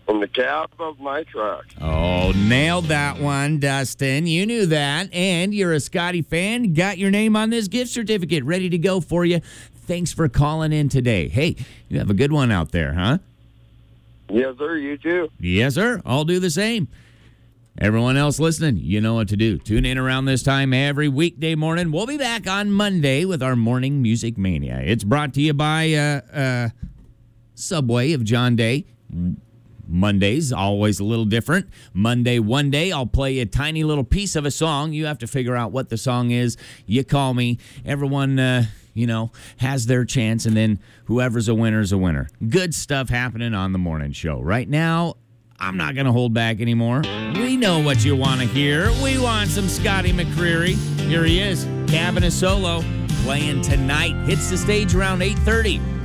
in the cab of my truck. Oh, nailed that one, Dustin. You knew that. And you're a Scotty fan. Got your name on this gift certificate ready to go for you. Thanks for calling in today. Hey, you have a good one out there, huh? Yes, sir. You too. Yes, sir. I'll do the same. Everyone else listening, you know what to do. Tune in around this time every weekday morning. We'll be back on Monday with our Morning Music Mania. It's brought to you by Subway of John Day. Mondays, always a little different. Monday, one day, I'll play a tiny little piece of a song. You have to figure out what the song is. You call me. Everyone, has their chance, and then whoever's a winner is a winner. Good stuff happening on the morning show. Right now, I'm not going to hold back anymore. We know what you want to hear. We want some Scotty McCreery. Here he is, Cabin of Solo, playing tonight. Hits the stage around 8:30.